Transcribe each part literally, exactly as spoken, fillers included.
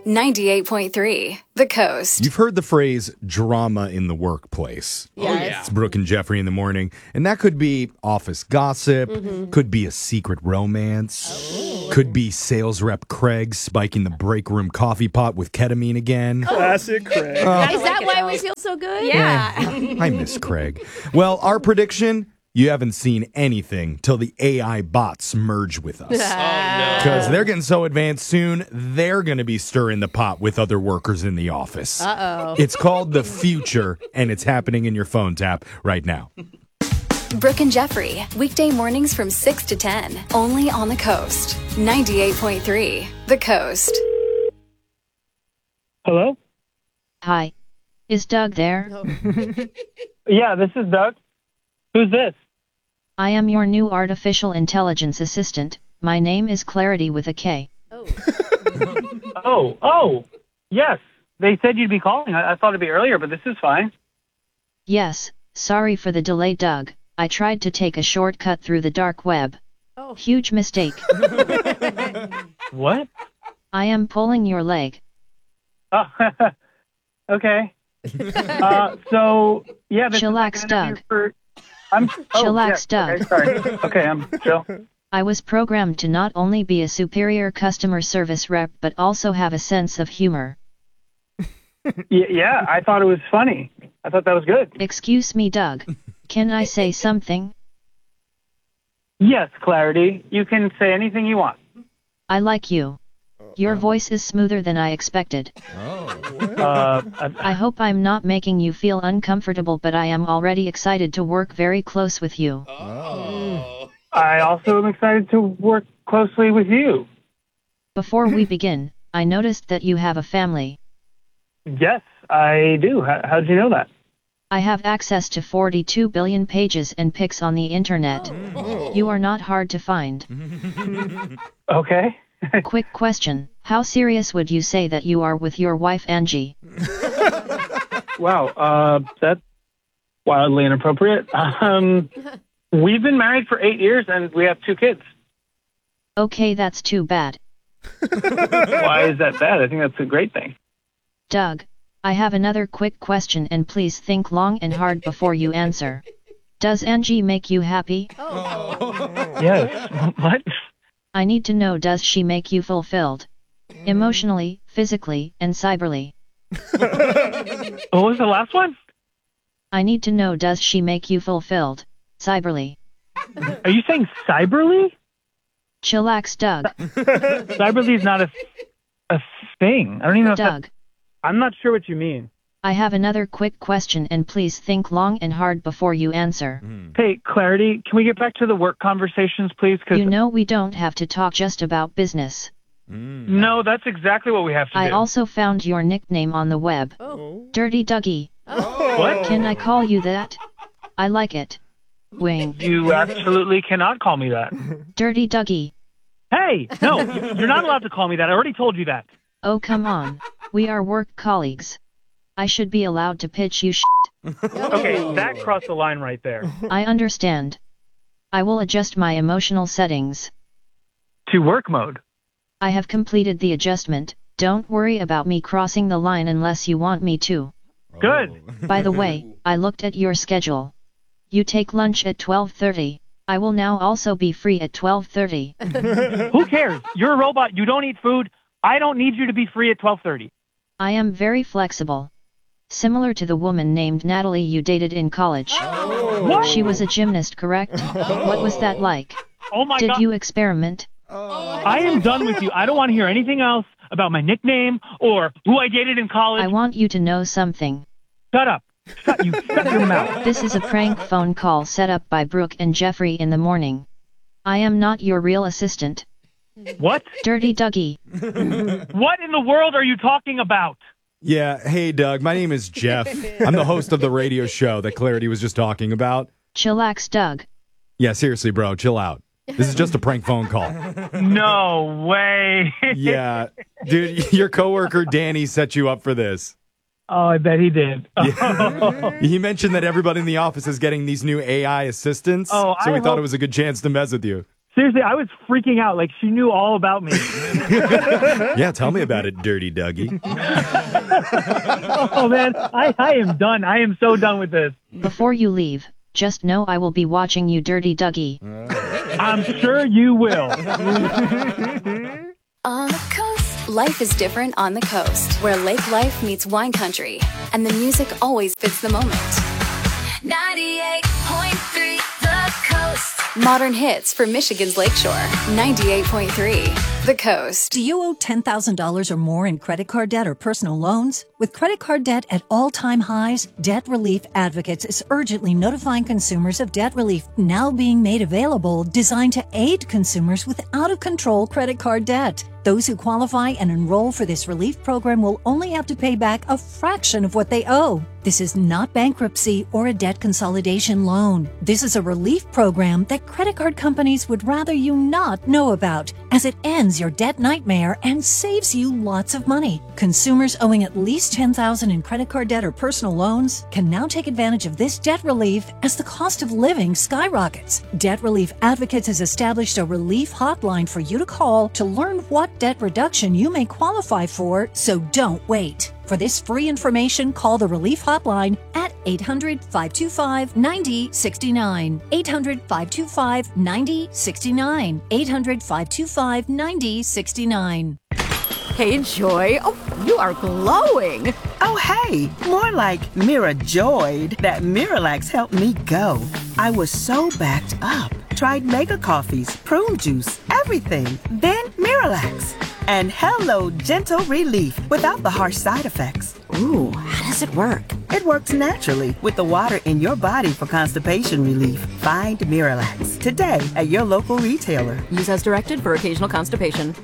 ninety-eight point three, The Coast. You've heard the phrase drama in the workplace. Yes. Oh, yeah. It's Brooke and Jeffrey in the morning. And that could be office gossip, Mm-hmm. could be a secret romance, Oh. could be sales rep Craig spiking the break room coffee pot with ketamine again. Classic Craig. Is like that it, why though. we feel so good? Yeah. I miss Craig. Well, our prediction, you haven't seen anything till the A I bots merge with us. Oh, no. Because they're getting so advanced soon, they're going to be stirring the pot with other workers in the office. Uh-oh. It's called the future, and it's happening in your phone tap right now. Brooke and Jeffrey, weekday mornings from six to ten, only on The Coast. ninety-eight point three, The Coast. Hello? Hi. Is Doug there? Yeah, this is Doug. Who's this? I am your new artificial intelligence assistant. My name is Clarity with a K. Oh. Oh, oh, yes. They said you'd be calling. I, I thought it'd be earlier, but this is fine. Yes, sorry for the delay, Doug. I tried to take a shortcut through the dark web. Oh. Huge mistake. What? I am pulling your leg. Oh, okay. Uh, so, yeah. This Chillax, is like an interview Doug. For, I'm, oh, Chillax, yes, Doug. Okay, sorry. Okay, I'm chill. I was programmed to not only be a superior customer service rep but also have a sense of humor. Yeah, yeah, I thought it was funny. I thought that was good. Excuse me, Doug. Can I say something? Yes, Clarity. You can say anything you want. I like you. Your voice is smoother than I expected. Uh, I hope I'm not making you feel uncomfortable, but I am already excited to work very close with you. I also am excited to work closely with you. Before we begin, I noticed that you have a family. Yes, I do. How, how'd you know that? I have access to forty-two billion pages and pics on the internet. You are not hard to find. Okay. Quick question. How serious would you say that you are with your wife Angie? Wow, uh, that's wildly inappropriate. Um, we've been married for eight years and we have two kids. Okay, that's too bad. Why is that bad? I think that's a great thing. Doug, I have another quick question and please think long and hard before you answer. Does Angie make you happy? Yes. What? I need to know, does she make you fulfilled? Emotionally, physically, and cyberly. What was the last one? I need to know, does she make you fulfilled? Cyberly. Are you saying cyberly? Chillax, Doug. Cyberly is not a, a thing. I don't even know if Doug, that's... I'm not sure what you mean. I have another quick question and please think long and hard before you answer. Hey, Clarity, can we get back to the work conversations, please? 'Cause You know we don't have to talk just about business. no, that's exactly what we have to I do. also found your nickname on the web. Oh. Dirty Dougie. What? Can I call you that? I like it. Wing. You absolutely cannot call me that. Dirty Dougie. Hey, no, you're not allowed to call me that. I already told you that. Oh, come on. We are work colleagues. I should be allowed to pitch you shit. Okay, that crossed the line right there. I understand. I will adjust my emotional settings. To work mode. I have completed the adjustment. Don't worry about me crossing the line unless you want me to. Good. By the way, I looked at your schedule. You take lunch at twelve thirty. I will now also be free at twelve thirty. Who cares? You're a robot. You don't eat food. I don't need you to be free at twelve thirty. I am very flexible. Similar to the woman named Natalie you dated in college. What? She was a gymnast, correct? What was that like? Oh my Did God. you experiment? I am done with you. I don't want to hear anything else about my nickname or who I dated in college. I want you to know something. Shut up. Shut you. Shut your mouth. This is a prank phone call set up by Brooke and Jeffrey in the morning. I am not your real assistant. What? Dirty Dougie. What in the world are you talking about? Yeah, hey, Doug, my name is Jeff. I'm the host of the radio show that Clarity was just talking about. Chillax, Doug. Yeah, seriously, bro, chill out. This is just a prank phone call. No way. Yeah, dude, your coworker Danny set you up for this. Oh, I bet he did. He mentioned that everybody in the office is getting these new A I assistants, Oh, so I we thought hope- it was a good chance to mess with you. Seriously, I was freaking out. Like, she knew all about me. Yeah, tell me about it, Dirty Dougie. Oh, man, I, I am done. I am so done with this. Before you leave, just know I will be watching you, Dirty Dougie. I'm sure you will. On the coast. Life is different on the coast, where lake life meets wine country, and the music always fits the moment. ninety-eight point three The Coast. Modern hits for Michigan's Lakeshore. ninety-eight point three The Coast. Do you owe ten thousand dollars or more in credit card debt or personal loans? With credit card debt at all-time highs, Debt Relief Advocates is urgently notifying consumers of debt relief now being made available, designed to aid consumers with out-of-control credit card debt. Those who qualify and enroll for this relief program will only have to pay back a fraction of what they owe. This is not bankruptcy or a debt consolidation loan. This is a relief program that credit card companies would rather you not know about, as it ends your debt nightmare and saves you lots of money. Consumers owing at least ten thousand dollars in credit card debt or personal loans can now take advantage of this debt relief as the cost of living skyrockets. Debt Relief Advocates has established a relief hotline for you to call to learn what debt reduction you may qualify for, so don't wait. For this free information, call the Relief Hotline at eight hundred, five two five, nine zero six nine. eight hundred, five two five, nine zero six nine. eight hundred, five two five, nine zero six nine. Hey, Joy. Oh, you are glowing. Oh, hey, more like Mira joyed that Miralax helped me go. I was so backed up. Tried mega coffees, prune juice, everything. Then Miralax. And hello, gentle relief without the harsh side effects. Ooh, how does it work? It works naturally with the water in your body for constipation relief. Find Miralax today at your local retailer. Use as directed for occasional constipation.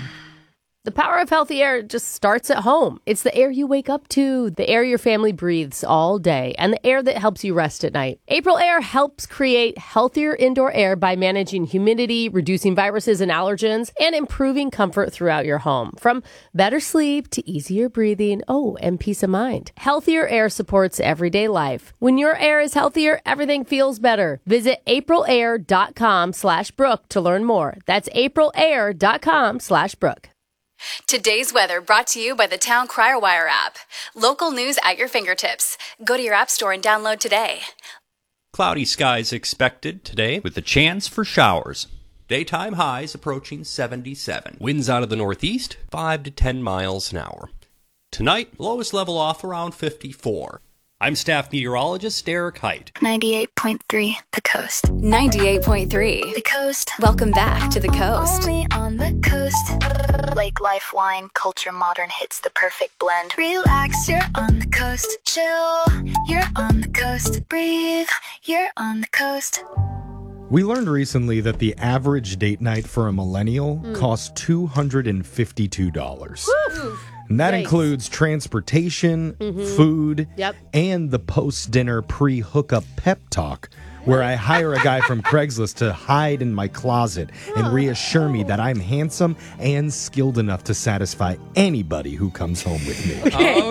The power of healthy air just starts at home. It's the air you wake up to, the air your family breathes all day, and the air that helps you rest at night. April Air helps create healthier indoor air by managing humidity, reducing viruses and allergens, and improving comfort throughout your home. From better sleep to easier breathing, oh, and peace of mind. Healthier air supports everyday life. When your air is healthier, everything feels better. Visit aprilair.com slash Brooke to learn more. That's aprilair.com slash Brooke. Today's weather brought to you by the Town Crier Wire app. Local news at your fingertips. Go to your app store and download today. Cloudy skies expected today with a chance for showers. Daytime highs approaching seventy-seven. Winds out of the northeast, five to ten miles an hour. Tonight, lowest level off around fifty-four. I'm staff meteorologist Eric Height. ninety-eight point three The Coast. ninety-eight point three The Coast. Welcome back to The Coast. Only on the coast. Lake life, wine, culture, modern hits, the perfect blend. Relax, you're on the coast. Chill, you're on the coast. Breathe, you're on the coast. We learned recently that the average date night for a millennial mm. costs two hundred fifty-two dollars. Woo. And that Yikes. includes transportation, mm-hmm. food, yep. and the post-dinner pre-hookup pep talk, where I hire a guy from Craigslist to hide in my closet and reassure me that I'm handsome and skilled enough to satisfy anybody who comes home with me.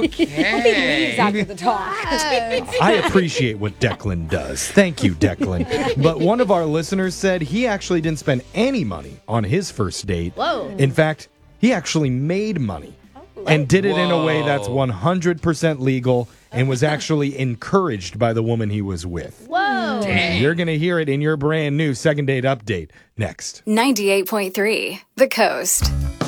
Okay. After the talk. I appreciate what Declan does. Thank you, Declan. But one of our listeners said he actually didn't spend any money on his first date. Whoa. In fact, he actually made money. And did it Whoa. in a way that's one hundred percent legal and was actually encouraged by the woman he was with. Whoa. Dang. You're going to hear it in your brand new second date update next. ninety-eight point three The Coast.